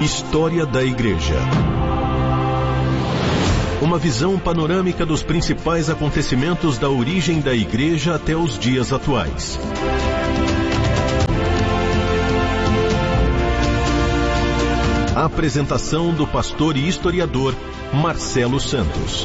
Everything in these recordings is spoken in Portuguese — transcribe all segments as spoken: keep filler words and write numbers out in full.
História da Igreja. Uma visão panorâmica dos principais acontecimentos da origem da Igreja até os dias atuais. A apresentação do pastor e historiador Marcelo Santos.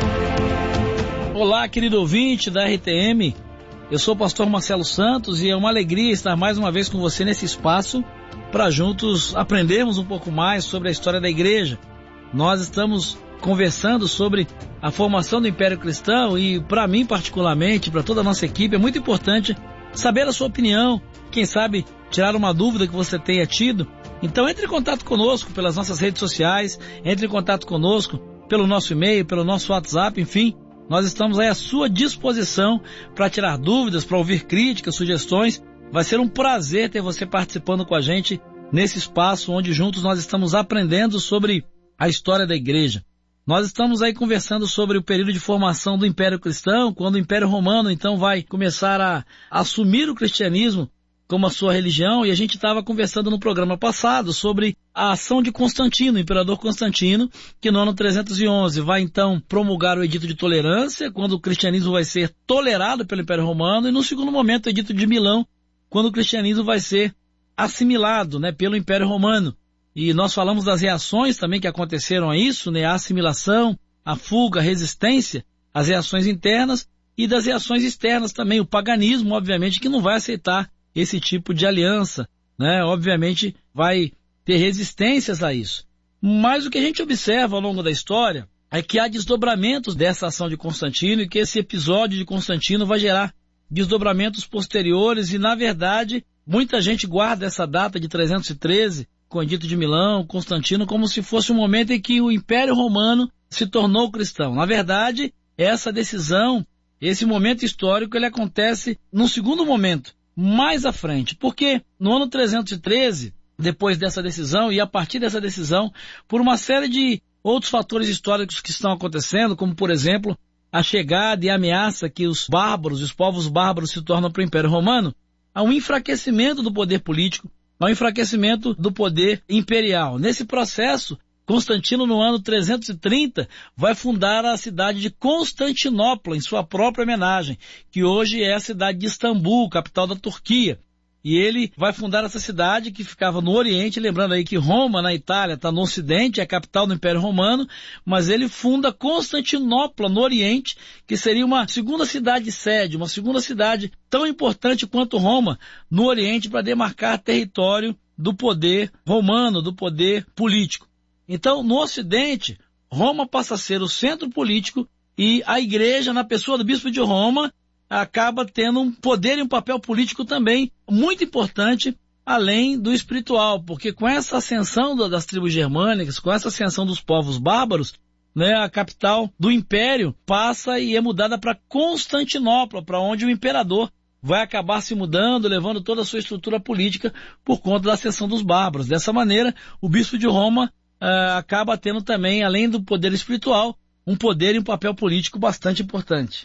Olá, querido ouvinte da R T M. Eu sou o pastor Marcelo Santos e é uma alegria estar mais uma vez com você nesse espaço para juntos aprendermos um pouco mais sobre a história da igreja. Nós estamos conversando sobre a formação do Império Cristão e, para mim particularmente, para toda a nossa equipe, é muito importante saber a sua opinião, quem sabe tirar uma dúvida que você tenha tido. Então entre em contato conosco pelas nossas redes sociais, entre em contato conosco pelo nosso e-mail, pelo nosso WhatsApp, enfim, nós estamos aí à sua disposição para tirar dúvidas, para ouvir críticas, sugestões. Vai ser um prazer ter você participando com a gente nesse espaço onde juntos nós estamos aprendendo sobre a história da igreja. Nós estamos aí conversando sobre o período de formação do Império Cristão, quando o Império Romano então vai começar a assumir o cristianismo como a sua religião, e a gente estava conversando no programa passado sobre a ação de Constantino, o imperador Constantino, que no ano trezentos e onze vai então promulgar o Edito de Tolerância, quando o cristianismo vai ser tolerado pelo Império Romano, e no segundo momento o Edito de Milão, quando o cristianismo vai ser assimilado, né, pelo Império Romano. E nós falamos das reações também que aconteceram a isso, né, a assimilação, a fuga, a resistência, as reações internas e das reações externas também, o paganismo, obviamente, que não vai aceitar esse tipo de aliança, né, obviamente vai ter resistências a isso. Mas o que a gente observa ao longo da história é que há desdobramentos dessa ação de Constantino e que esse episódio de Constantino vai gerar desdobramentos posteriores e, na verdade, muita gente guarda essa data de trezentos e treze, com o Edito de Milão, Constantino, como se fosse um momento em que o Império Romano se tornou cristão. Na verdade, essa decisão, esse momento histórico, ele acontece num segundo momento, mais à frente, porque no ano trezentos e treze, depois dessa decisão e a partir dessa decisão, por uma série de outros fatores históricos que estão acontecendo, como, por exemplo, a chegada e a ameaça que os bárbaros, os povos bárbaros se tornam para o Império Romano, há um enfraquecimento do poder político, há um enfraquecimento do poder imperial. Nesse processo, Constantino, no ano trezentos e trinta, vai fundar a cidade de Constantinopla, em sua própria homenagem, que hoje é a cidade de Istambul, capital da Turquia. E ele vai fundar essa cidade que ficava no Oriente, lembrando aí que Roma, na Itália, está no Ocidente, é a capital do Império Romano, mas ele funda Constantinopla, no Oriente, que seria uma segunda cidade-sede, uma segunda cidade tão importante quanto Roma, no Oriente, para demarcar território do poder romano, do poder político. Então, no Ocidente, Roma passa a ser o centro político e a igreja, na pessoa do bispo de Roma, acaba tendo um poder e um papel político também muito importante, além do espiritual, porque com essa ascensão das tribos germânicas, com essa ascensão dos povos bárbaros, né, a capital do império passa e é mudada para Constantinopla, para onde o imperador vai acabar se mudando, levando toda a sua estrutura política por conta da ascensão dos bárbaros. Dessa maneira, o bispo de Roma uh, acaba tendo também, além do poder espiritual, um poder e um papel político bastante importante.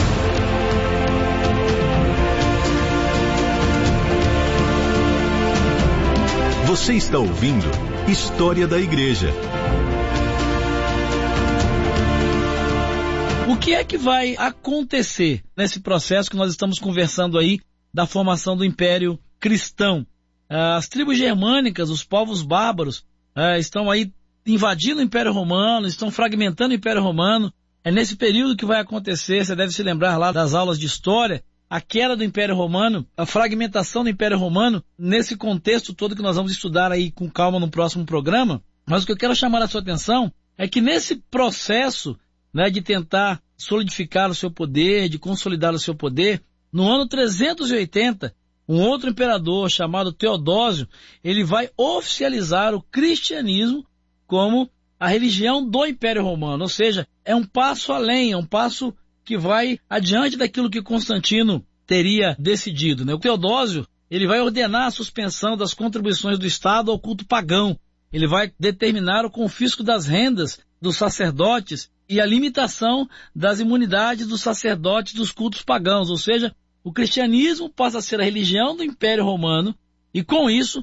Você está ouvindo História da Igreja. O que é que vai acontecer nesse processo que nós estamos conversando aí da formação do Império Cristão? As tribos germânicas, os povos bárbaros, estão aí invadindo o Império Romano, estão fragmentando o Império Romano. É nesse período que vai acontecer, você deve se lembrar lá das aulas de história, a queda do Império Romano, a fragmentação do Império Romano, nesse contexto todo que nós vamos estudar aí com calma no próximo programa. Mas o que eu quero chamar a sua atenção é que nesse processo, né, de tentar solidificar o seu poder, de consolidar o seu poder, no ano trezentos e oitenta, um outro imperador chamado Teodósio, ele vai oficializar o cristianismo como a religião do Império Romano, ou seja, é um passo além, é um passo que vai adiante daquilo que Constantino teria decidido, né? O Teodósio, ele vai ordenar a suspensão das contribuições do Estado ao culto pagão. Ele vai determinar o confisco das rendas dos sacerdotes e a limitação das imunidades dos sacerdotes dos cultos pagãos, ou seja, o cristianismo passa a ser a religião do Império Romano e, com isso,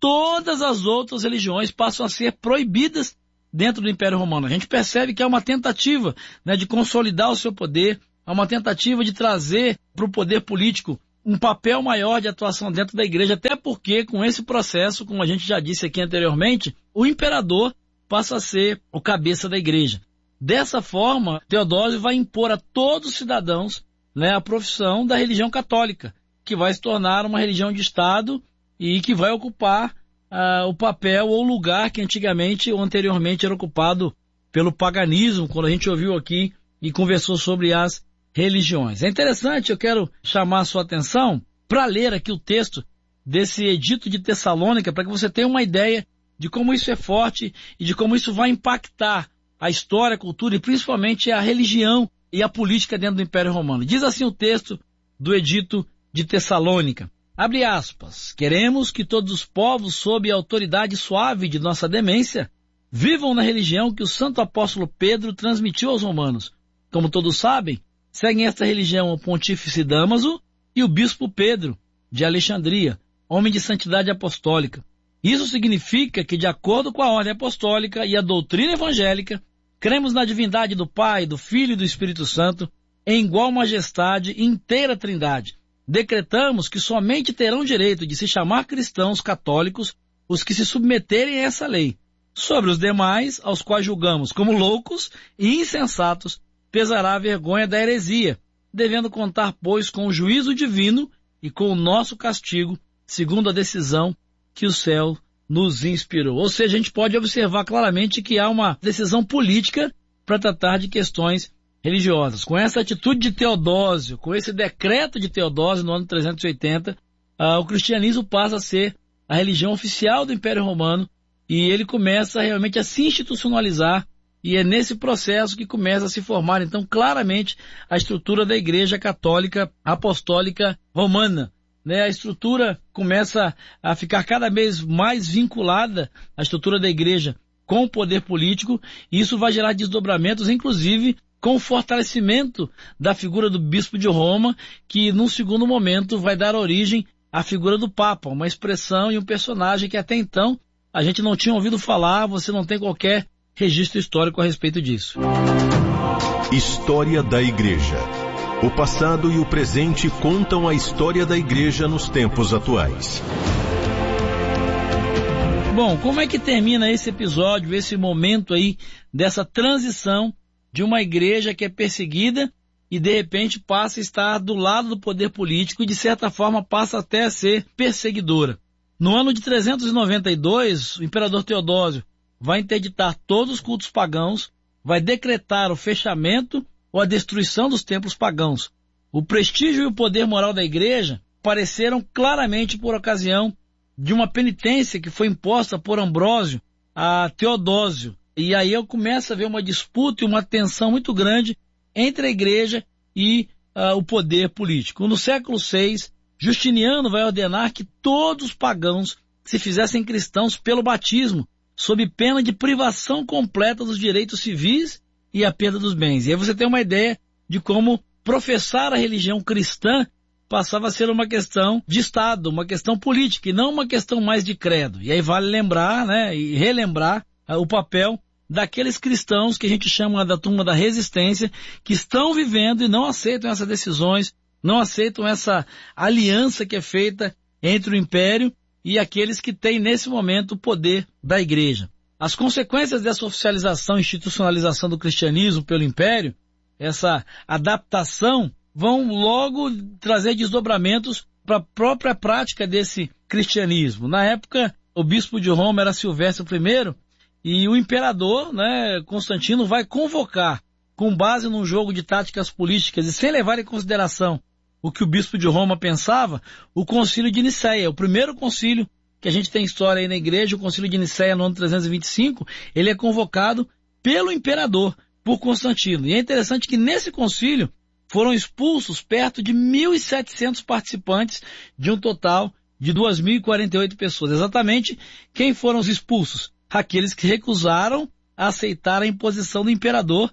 todas as outras religiões passam a ser proibidas dentro do Império Romano. A gente percebe que há uma tentativa, né, de consolidar o seu poder, há uma tentativa de trazer para o poder político um papel maior de atuação dentro da igreja, até porque com esse processo, como a gente já disse aqui anteriormente, o imperador passa a ser o cabeça da igreja. Dessa forma, Teodósio vai impor a todos os cidadãos, né, a profissão da religião católica, que vai se tornar uma religião de Estado e que vai ocupar uh, o papel ou lugar que antigamente ou anteriormente era ocupado pelo paganismo, quando a gente ouviu aqui e conversou sobre as religiões. É interessante, eu quero chamar a sua atenção para ler aqui o texto desse Edito de Tessalônica, para que você tenha uma ideia de como isso é forte e de como isso vai impactar a história, a cultura e principalmente a religião e a política dentro do Império Romano. Diz assim o texto do Edito de Tessalônica. Abre aspas. Queremos que todos os povos, sob a autoridade suave de nossa demência, vivam na religião que o santo apóstolo Pedro transmitiu aos romanos. Como todos sabem, seguem esta religião o pontífice Damaso e o bispo Pedro, de Alexandria, homem de santidade apostólica. Isso significa que, de acordo com a ordem apostólica e a doutrina evangélica, cremos na divindade do Pai, do Filho e do Espírito Santo, em igual majestade e inteira trindade. Decretamos que somente terão direito de se chamar cristãos católicos os que se submeterem a essa lei. Sobre os demais, aos quais julgamos como loucos e insensatos, pesará a vergonha da heresia, devendo contar, pois, com o juízo divino e com o nosso castigo, segundo a decisão que o céu nos inspirou. Ou seja, a gente pode observar claramente que há uma decisão política para tratar de questões religiosas. Com essa atitude de Teodósio, com esse decreto de Teodósio no ano trezentos e oitenta, ah, o cristianismo passa a ser a religião oficial do Império Romano e ele começa realmente a se institucionalizar. E é nesse processo que começa a se formar, então, claramente a estrutura da Igreja Católica Apostólica Romana. Né? A estrutura começa a ficar cada vez mais vinculada, a estrutura da Igreja, com o poder político, e isso vai gerar desdobramentos, inclusive com o fortalecimento da figura do Bispo de Roma, que, num segundo momento, vai dar origem à figura do Papa, uma expressão e um personagem que até então a gente não tinha ouvido falar, você não tem qualquer registro histórico a respeito disso. História da Igreja. O passado e o presente contam a história da Igreja nos tempos atuais. Bom, como é que termina esse episódio, esse momento aí dessa transição de uma igreja que é perseguida e de repente passa a estar do lado do poder político e de certa forma passa até a ser perseguidora? No ano de trezentos e noventa e dois, o imperador Teodósio vai interditar todos os cultos pagãos, vai decretar o fechamento ou a destruição dos templos pagãos. O prestígio e o poder moral da igreja apareceram claramente por ocasião de uma penitência que foi imposta por Ambrósio a Teodósio. E aí eu começo a ver uma disputa e uma tensão muito grande entre a igreja e uh, o poder político. No século seis, Justiniano vai ordenar que todos os pagãos se fizessem cristãos pelo batismo, sob pena de privação completa dos direitos civis e a perda dos bens. E aí você tem uma ideia de como professar a religião cristã passava a ser uma questão de Estado, uma questão política, e não uma questão mais de credo. E aí vale lembrar, né, e relembrar uh, o papel daqueles cristãos que a gente chama da turma da resistência, que estão vivendo e não aceitam essas decisões, não aceitam essa aliança que é feita entre o Império e aqueles que têm nesse momento o poder da igreja. As consequências dessa oficialização e institucionalização do cristianismo pelo Império, essa adaptação, vão logo trazer desdobramentos para a própria prática desse cristianismo. Na época, o bispo de Roma era Silvestre I, e o imperador, né, Constantino, vai convocar, com base num jogo de táticas políticas e sem levar em consideração o que o bispo de Roma pensava, o concílio de Nicéia, o primeiro concílio que a gente tem história aí na igreja, o concílio de Nicéia no ano trezentos e vinte e cinco, ele é convocado pelo imperador, por Constantino. E é interessante que nesse concílio foram expulsos perto de mil e setecentos participantes de um total de duas mil e quarenta e oito pessoas. Exatamente quem foram os expulsos? Aqueles que recusaram a aceitar a imposição do imperador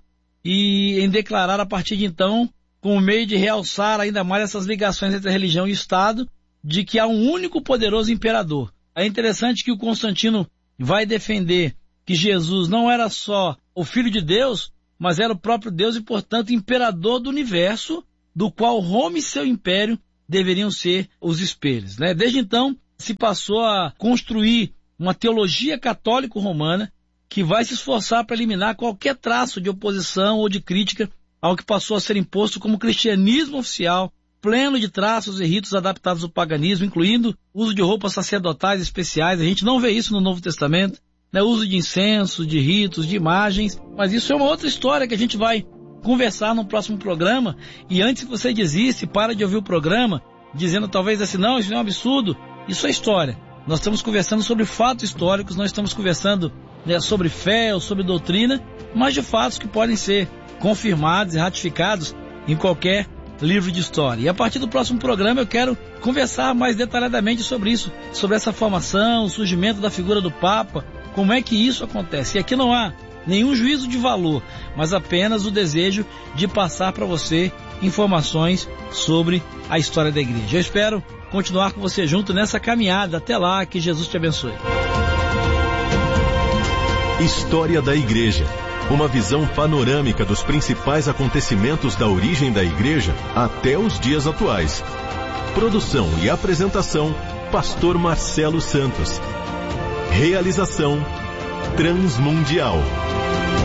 e em declarar a partir de então, como meio de realçar ainda mais essas ligações entre a religião e o Estado, de que há um único poderoso imperador. É interessante que o Constantino vai defender que Jesus não era só o Filho de Deus, mas era o próprio Deus e, portanto, imperador do universo, do qual Roma e seu império deveriam ser os espelhos, né? Desde então, se passou a construir uma teologia católico-romana que vai se esforçar para eliminar qualquer traço de oposição ou de crítica ao que passou a ser imposto como cristianismo oficial, pleno de traços e ritos adaptados ao paganismo, incluindo o uso de roupas sacerdotais especiais. A gente não vê isso no Novo Testamento, né? Uso de incenso, de ritos, de imagens, mas isso é uma outra história que a gente vai conversar no próximo programa. E antes que você desista, para de ouvir o programa, dizendo talvez assim, não, isso é um absurdo, isso é história. Nós estamos conversando sobre fatos históricos, nós estamos conversando, né, sobre fé ou sobre doutrina, mas de fatos que podem ser confirmados e ratificados em qualquer livro de história. E a partir do próximo programa eu quero conversar mais detalhadamente sobre isso, sobre essa formação, o surgimento da figura do Papa, como é que isso acontece. E aqui não há nenhum juízo de valor, mas apenas o desejo de passar para você informações sobre a história da igreja. Eu espero continuar com você junto nessa caminhada. Até lá, que Jesus te abençoe. História da Igreja. Uma visão panorâmica dos principais acontecimentos da origem da igreja até os dias atuais. Produção e apresentação, Pastor Marcelo Santos. Realização Transmundial.